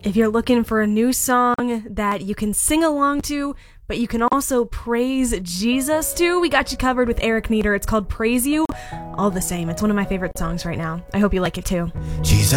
If you're looking for a new song that you can sing along to, but you can also praise Jesus to, we got you covered with Eric Nieder. It's called Praise You. All the same, it's one of my favorite songs right now. I hope you like it too. Jesus.